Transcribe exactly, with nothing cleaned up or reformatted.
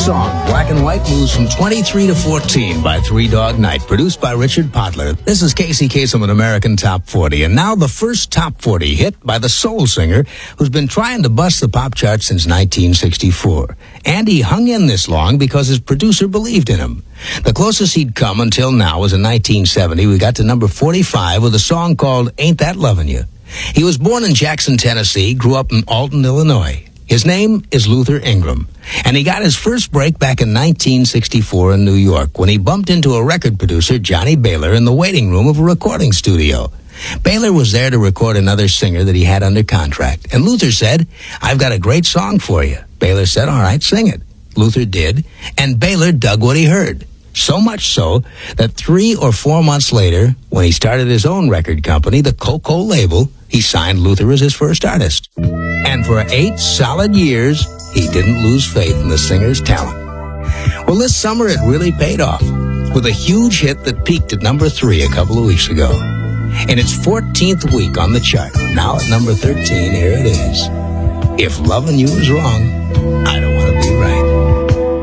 song, Black and White, moves from twenty-three to fourteen by Three Dog Night, produced by Richard Podler. This is Casey Kasem with American Top forty, and now the first Top forty hit by the soul singer who's been trying to bust the pop chart since nineteen sixty-four. And he hung in this long because his producer believed in him. The closest he'd come until now was in nineteen seventy. We got to number forty-five with a song called Ain't That Lovin' You. He was born in Jackson, Tennessee, grew up in Alton, Illinois. His name is Luther Ingram, and he got his first break back in nineteen sixty-four in New York when he bumped into a record producer, Johnny Baylor, in the waiting room of a recording studio. Baylor was there to record another singer that he had under contract, and Luther said, "I've got a great song for you." Baylor said, "All right, sing it." Luther did, and Baylor dug what he heard. So much so that three or four months later, when he started his own record company, the Coco label, he signed Luther as his first artist. And for eight solid years, he didn't lose faith in the singer's talent. Well, this summer it really paid off with a huge hit that peaked at number three a couple of weeks ago. In its fourteenth week on the chart, now at number thirteen, here it is. If Lovin' You Is Wrong, I Don't